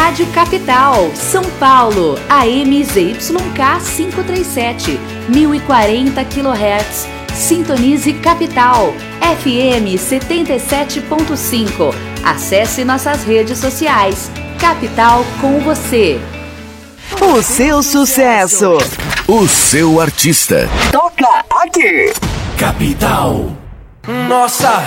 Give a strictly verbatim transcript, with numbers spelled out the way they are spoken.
Rádio Capital, São Paulo, A M Z Y K quinhentos e trinta e sete, mil e quarenta quilohertz. Sintonize Capital, F M setenta e sete ponto cinco. Acesse nossas redes sociais. Capital com você. O seu sucesso. O seu artista. Toca aqui. Capital. Nossa